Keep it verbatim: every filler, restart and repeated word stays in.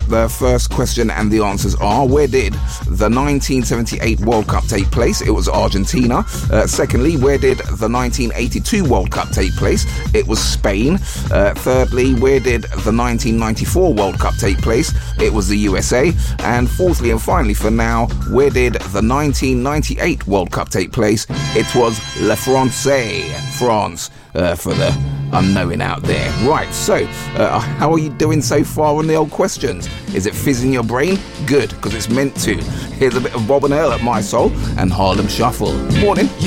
The first question and the answers are: where did the nineteen seventy-eight World Cup take place? It was Argentina. Uh, secondly, where did the nineteen eighty-two World Cup take place? It was Spain. Uh, thirdly, where did the nineteen ninety-four World Cup take place? It was the U S A. And fourthly and finally for now, where did the nineteen ninety-eight World Cup take place? It was Le Francais, France, uh, for the unknowing out there. Right, so uh, how are you doing so far on the old questions? Is it fizzing your brain? Good, because it's meant to. Here's a bit of Bob and Earl at My Soul and Harlem Shuffle. Morning.